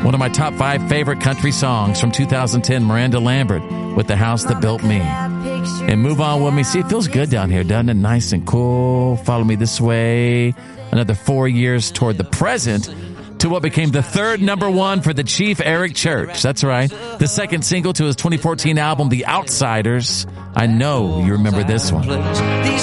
One of my top 5 favorite country songs from 2010, Miranda Lambert with The House That Built Me. And move on with me. See, it feels good down here, doesn't it? Nice and cool. Follow me this way. Another 4 years toward the present to what became the third number one for the Chief, Eric Church. That's right. The second single to his 2014 album, The Outsiders. I know you remember this one.